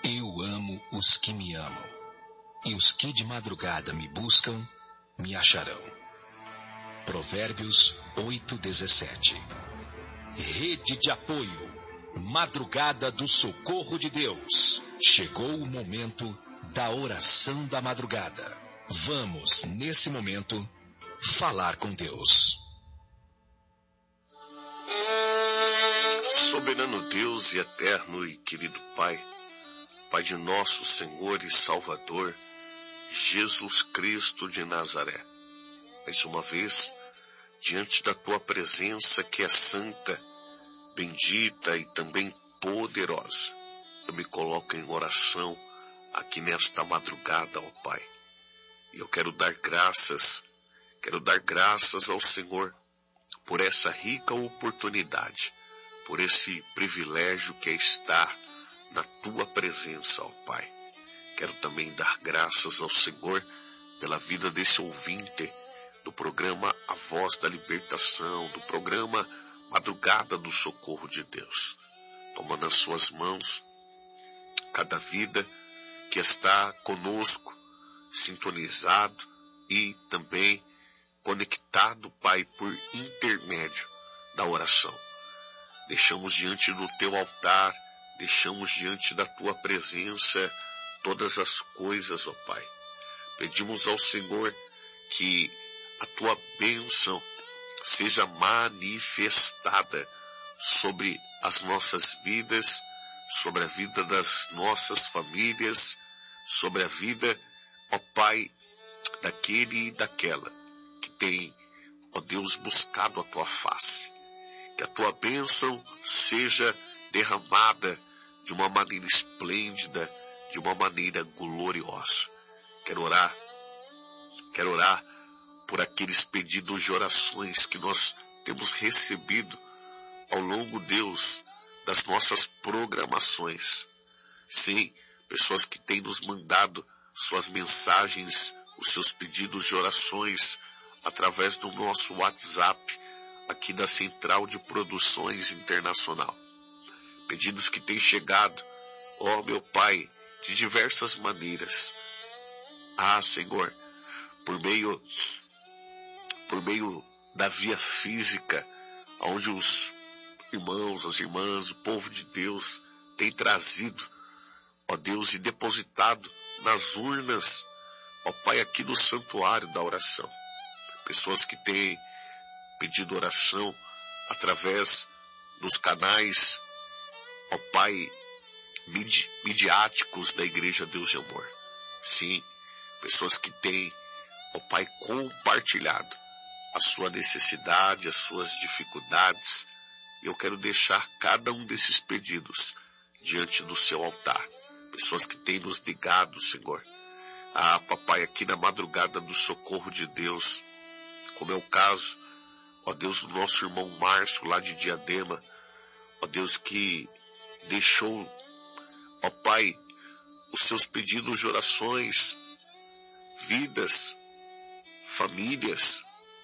Eu amo os que me amam, e os que de madrugada me buscam, me acharão. Provérbios 8:17. Rede de apoio, Madrugada do Socorro de Deus. Chegou o momento da oração da madrugada. Vamos, nesse momento, falar com Deus. Soberano Deus e eterno e querido Pai, Pai de nosso Senhor e Salvador, Jesus Cristo de Nazaré, mais uma vez, diante da Tua presença que é santa, bendita e também poderosa, eu me coloco em oração aqui nesta madrugada, ó Pai. E eu quero dar graças ao Senhor por essa rica oportunidade, por esse privilégio que é estar na Tua presença, ó Pai. Quero também dar graças ao Senhor pela vida desse ouvinte do programa A Voz da Libertação, do programa Madrugada do Socorro de Deus. Toma nas suas mãos cada vida que está conosco, sintonizado e também conectado, Pai, por intermédio da oração. Deixamos diante do Teu altar, deixamos diante da Tua presença todas as coisas, ó Pai. Pedimos ao Senhor que a Tua bênção seja manifestada sobre as nossas vidas, sobre a vida das nossas famílias, sobre a vida, ó Pai, daquele e daquela que tem, ó Deus, buscado a Tua face. Que a Tua bênção seja derramada de uma maneira esplêndida, de uma maneira gloriosa. Quero orar por aqueles pedidos de orações que nós temos recebido ao longo, Deus, das nossas programações. Sim, pessoas que têm nos mandado suas mensagens, os seus pedidos de orações através do nosso WhatsApp, aqui da Central de Produções Internacional. Pedidos que têm chegado, ó meu Pai, de diversas maneiras. Ah, Senhor, por meio da via física, onde os irmãos, as irmãs, o povo de Deus tem trazido, ó Deus, e depositado nas urnas, ó Pai, aqui no santuário da oração. Pessoas que têm pedido oração através dos canais, ó Pai, midiáticos da Igreja Deus de Amor. Sim, pessoas que têm, ó Pai, compartilhado a sua necessidade, as suas dificuldades. Eu quero deixar cada um desses pedidos diante do Seu altar. Pessoas que têm nos ligado, Senhor. Ah, Papai, aqui na madrugada do socorro de Deus, como é o caso, ó Deus, do nosso irmão Márcio, lá de Diadema, ó Deus, que deixou, ó Pai, os seus pedidos de orações, vidas, famílias,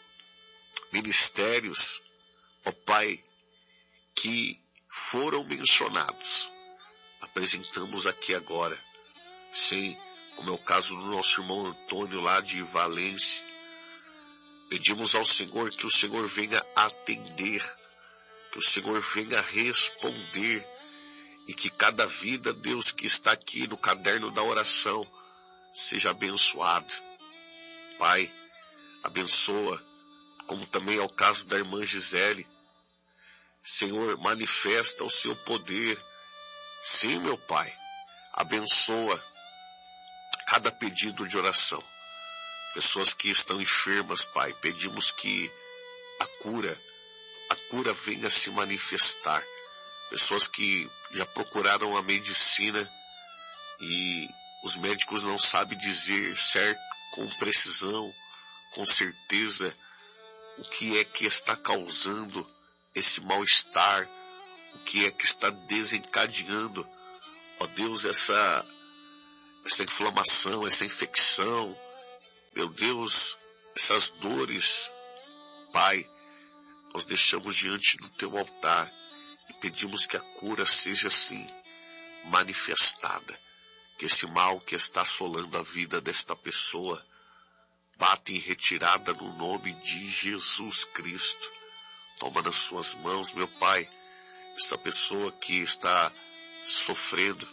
ministérios, ó Pai, que foram mencionados. Apresentamos aqui agora, sim, como é o caso do nosso irmão Antônio, lá de Valência. Pedimos ao Senhor que o Senhor venha atender, que o Senhor venha responder, e que cada vida, Deus, que está aqui no caderno da oração, seja abençoado. Pai, abençoa, como também é o caso da irmã Gisele. Senhor, manifesta o Seu poder. Sim, meu Pai, abençoa cada pedido de oração. Pessoas que estão enfermas, Pai, pedimos que a cura venha se manifestar. Pessoas que já procuraram a medicina e os médicos não sabem dizer certo, com precisão, com certeza, o que é que está causando esse mal-estar, o que é que está desencadeando, ó Deus, essa inflamação, essa infecção, meu Deus, essas dores. Pai, nós deixamos diante do Teu altar e pedimos que a cura seja assim manifestada. que esse mal que está assolando a vida desta pessoa bata em retirada no nome de Jesus Cristo. Toma nas suas mãos, meu Pai, essa pessoa que está sofrendo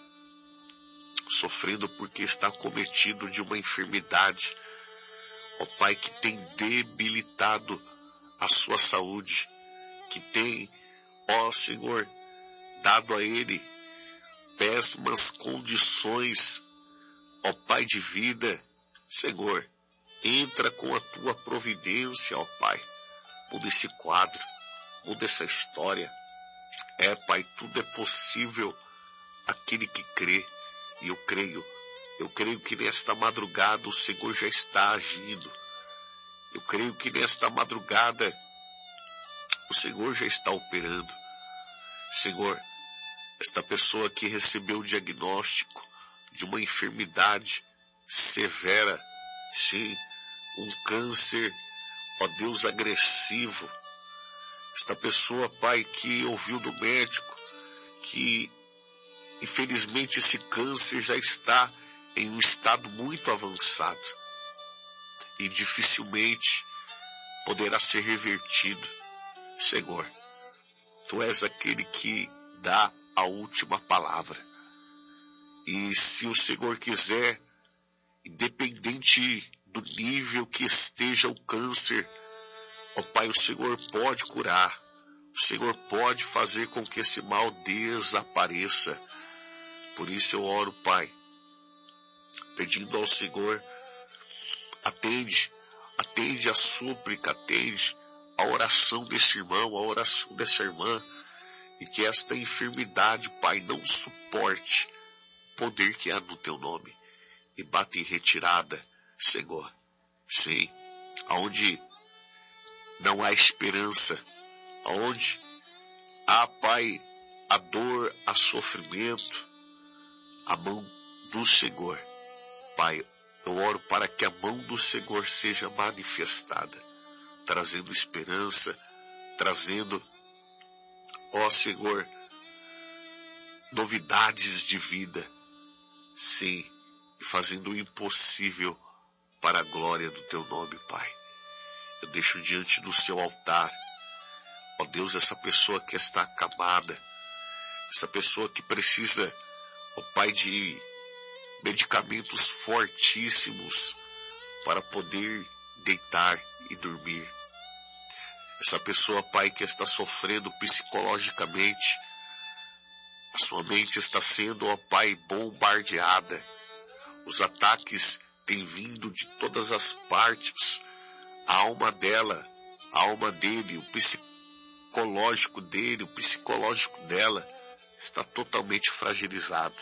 porque está cometido de uma enfermidade, ó Pai, que tem debilitado a sua saúde, que tem, ó Senhor, dado a ele péssimas condições, ó Pai de vida. Senhor, entra com a tua providência, ó Pai, muda esse quadro, muda essa história. Pai, tudo é possível aquele que crê, e eu creio que nesta madrugada o Senhor já está agindo. Eu creio que nesta madrugada o Senhor já está operando. Senhor, esta pessoa que recebeu o diagnóstico de uma enfermidade severa, sim, um câncer, ó Deus, agressivo. Esta pessoa, Pai, que ouviu do médico que infelizmente esse câncer já está em um estado muito avançado e dificilmente poderá ser revertido. Senhor, Tu és aquele que dá a última palavra. E se o Senhor quiser, independente do nível que esteja o câncer, ó Pai, o Senhor pode curar. O Senhor pode fazer com que esse mal desapareça. Por isso eu oro, Pai, pedindo ao Senhor, atende a súplica, atende a oração desse irmão, a oração dessa irmã, e que esta enfermidade, Pai, não suporte o poder que há no Teu nome, e bata em retirada, Senhor. Sim, aonde não há esperança, aonde há, Pai, a dor, a sofrimento, a mão do Senhor, Pai, eu oro para que a mão do Senhor seja manifestada, trazendo esperança, trazendo, ó Senhor, novidades de vida, sim, e fazendo o impossível para a glória do Teu nome, Pai. Eu deixo diante do Seu altar, ó Deus, essa pessoa que está acamada, essa pessoa que precisa, ó Pai, de medicamentos fortíssimos para poder deitar e dormir. Essa pessoa, Pai, que está sofrendo psicologicamente, a sua mente está sendo, ó Pai, bombardeada. Os ataques têm vindo de todas as partes. A alma dela, a alma dele, o psicológico dele, o psicológico dela está totalmente fragilizado.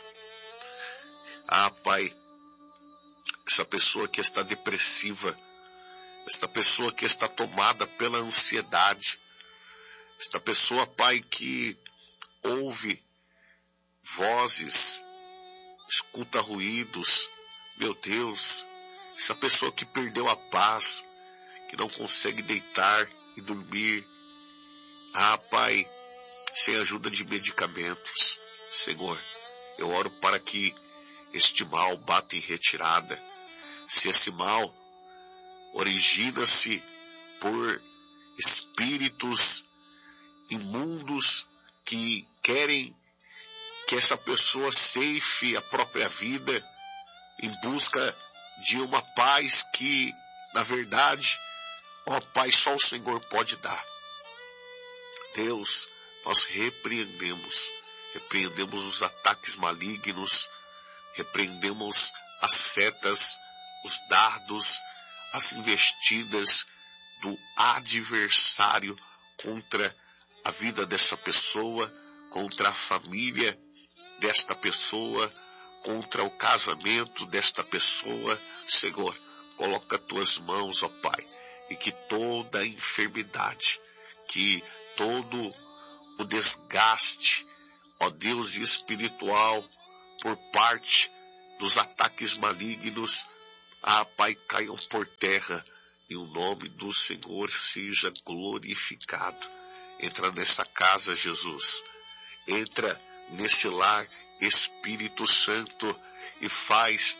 Pai, essa pessoa que está depressiva, esta pessoa que está tomada pela ansiedade, esta pessoa, Pai, que ouve vozes, escuta ruídos, meu Deus, essa pessoa que perdeu a paz, que não consegue deitar e dormir, Pai, sem ajuda de medicamentos, Senhor, eu oro para que este mal bata em retirada. Se esse mal origina-se por espíritos imundos que querem que essa pessoa ceife a própria vida em busca de uma paz que, na verdade, ó Pai, só o Senhor pode dar. Deus, nós repreendemos os ataques malignos, repreendemos as setas, os dardos, as investidas do adversário contra a vida dessa pessoa, contra a família desta pessoa, contra o casamento desta pessoa. Senhor, coloca as tuas mãos, ó Pai, e que toda a enfermidade, que todo o desgaste, ó Deus, espiritual, por parte dos ataques malignos, Pai, caiam por terra, e o nome do Senhor seja glorificado. Entra nessa casa, Jesus. Entra nesse lar, Espírito Santo, e faz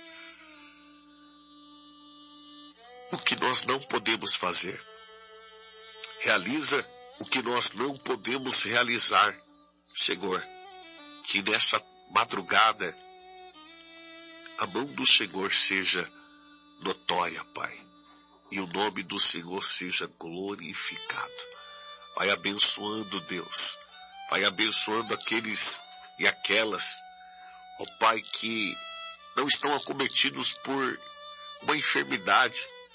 o que nós não podemos fazer. Realiza o que nós não podemos realizar, Senhor. Que nessa madrugada a mão do Senhor seja notória, Pai, e o nome do Senhor seja glorificado. Vai abençoando, Deus, vai abençoando aqueles e aquelas, ó Pai, que não estão acometidos por uma enfermidade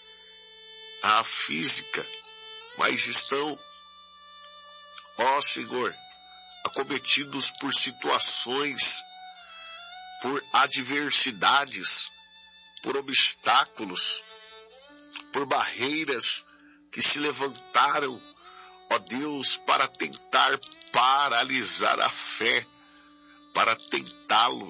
física, mas estão, ó Senhor, acometidos por situações, por adversidades, por obstáculos, por barreiras que se levantaram, ó Deus, para tentar paralisar a fé, para tentá-lo,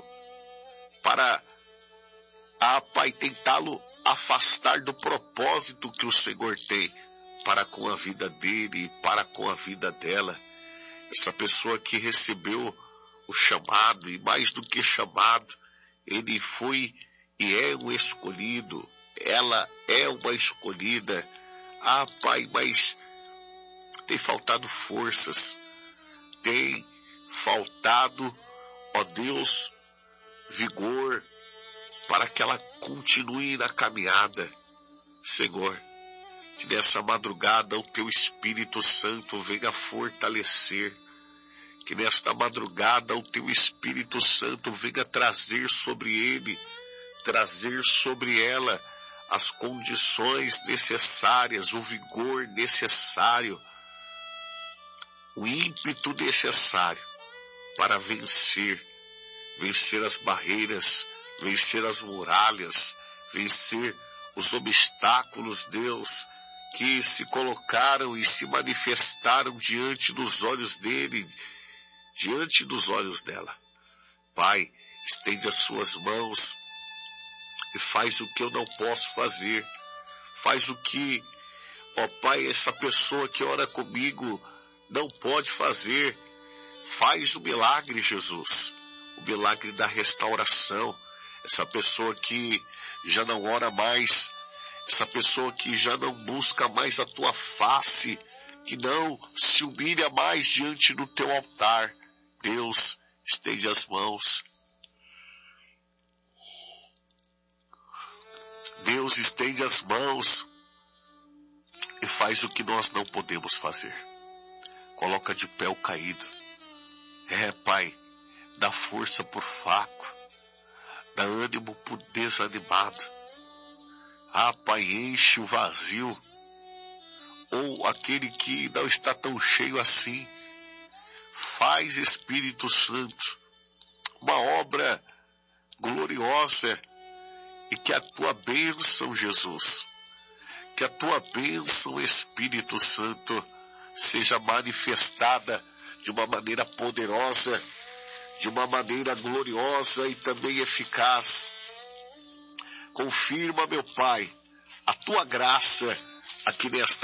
Pai, tentá-lo afastar do propósito que o Senhor tem para com a vida dele e para com a vida dela. Essa pessoa que recebeu o chamado, e mais do que chamado, ele foi e é um escolhido, ela é uma escolhida. Pai, mas tem faltado forças, tem faltado, ó Deus, vigor, para que ela continue na caminhada. Senhor, que nessa madrugada o teu Espírito Santo venha fortalecer, que nesta madrugada o teu Espírito Santo venha trazer sobre ele, trazer sobre ela as condições necessárias, o vigor necessário, o ímpeto necessário para vencer as barreiras, vencer as muralhas, vencer os obstáculos, Deus, que se colocaram e se manifestaram diante dos olhos dele, diante dos olhos dela. Pai, estende as suas mãos e faz o que eu não posso fazer. Faz o que, ó Pai, essa pessoa que ora comigo não pode fazer. Faz o milagre, Jesus, o milagre da restauração. Essa pessoa que já não ora mais, essa pessoa que já não busca mais a tua face, que não se humilha mais diante do teu altar. Deus, estende as mãos. Deus, estende as mãos e faz o que nós não podemos fazer. Coloca de pé o caído. Pai, dá força por fraco, dá ânimo por desanimado. Pai, enche o vazio, ou aquele que não está tão cheio assim. Faz, Espírito Santo, uma obra gloriosa, e que a tua bênção, Jesus, que a tua bênção, Espírito Santo, seja manifestada de uma maneira poderosa, de uma maneira gloriosa e também eficaz. Confirma, meu Pai, a tua graça aqui nesta